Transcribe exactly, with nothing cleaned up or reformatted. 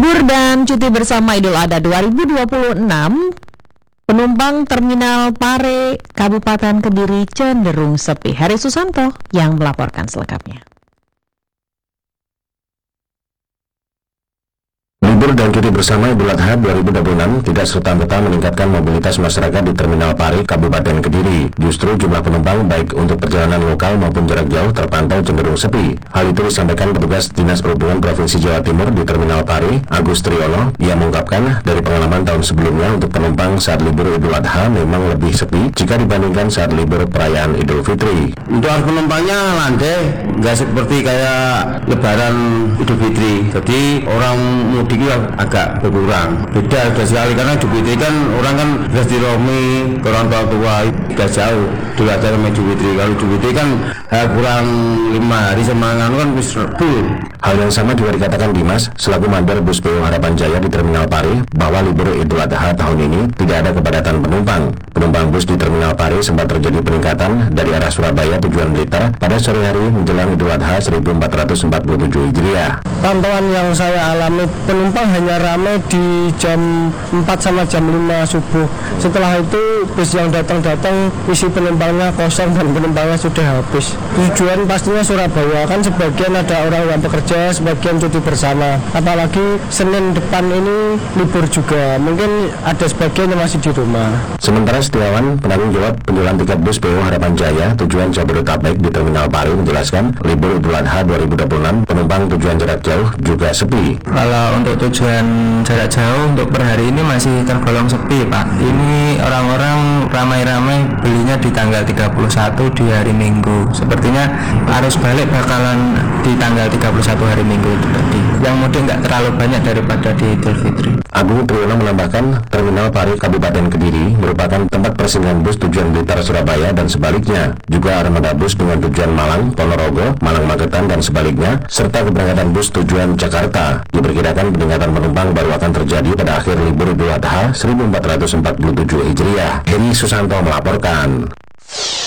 Libur dan cuti bersama Idul Adha dua ribu dua puluh enam, penumpang Terminal Pare, Kabupaten Kediri cenderung sepi. Heri Susanto yang melaporkan selengkapnya. Libur dan cuti bersama Idul Adha dua ribu dua puluh enam tidak serta-merta meningkatkan mobilitas masyarakat di Terminal Pare, Kabupaten Kediri. Justru jumlah penumpang baik untuk perjalanan lokal maupun jarak jauh terpantau cenderung sepi. Hal itu disampaikan petugas Dinas Perhubungan Provinsi Jawa Timur di Terminal Pare, Agus Triyono. Ia mengungkapkan dari pengalaman tahun sebelumnya untuk penumpang saat libur Idul Adha memang lebih sepi jika dibandingkan saat libur perayaan Idul Fitri. Untuk arus penumpangnya landai, nggak seperti kayak Lebaran Idul Fitri. Jadi orang mudik itu agak berkurang. Beda beda sekali karena Idul Fitri kan orang kan sudah diromi ke orang tua tua tidak jauh. Dulu ada namanya Idul Fitri. Kalau Idul Fitri kan eh, kurang lima hari semangat kan bis full. Hal yang sama juga dikatakan Dimas selaku mandor bus P O Harapan Jaya di Terminal Pare bahwa libur Idul Adha tahun ini tidak ada kepadatan penumpang. Penumpang bus di Terminal Pare sempat terjadi peningkatan dari arah Surabaya tujuan Blitar pada sore hari menjelang Idul Adha seribu empat ratus empat puluh tujuh Hijriah. Pantauan yang saya alami, penumpang hanya ramai di jam empat sama jam lima subuh. Setelah itu bus yang datang-datang isi penumpangnya kosong dan penumpangnya sudah habis. Tujuan pastinya Surabaya, kan sebagian ada orang yang bekerja, sebagian cuti bersama. Apalagi Senin depan ini libur juga, mungkin ada sebagian yang masih di rumah. Sementara Setiawan, penanggung jawab penjualan tiket bus P O Harapan Jaya tujuan Jabodetabek di Terminal Pare menjelaskan libur Idul Adha dua ribu dua puluh enam penumpang tujuan jarak jauh juga sepi. Kalau untuk tujuan jarak jauh untuk per hari ini masih tergolong sepi, Pak. Ini orang-orang ramai-ramai belinya di tanggal tiga puluh satu di hari Minggu. Sepertinya arus balik bakalan di tanggal tiga puluh satu hari Minggu itu tadi. Yang mudik nggak terlalu banyak daripada di Idul Fitri. Agus Triyono menambahkan Terminal Pare Kabupaten Kediri merupakan tempat persinggahan bus tujuan Blitar Surabaya dan sebaliknya. Juga armada bus dengan tujuan Malang, Ponorogo, Malang Magetan dan sebaliknya, serta keberangkatan bus tujuan Jakarta. Diperkirakan peningkatan penumpang baru akan terjadi pada akhir libur Idul Adha seribu empat ratus empat puluh tujuh Hijriah. Heri Susanto melaporkan.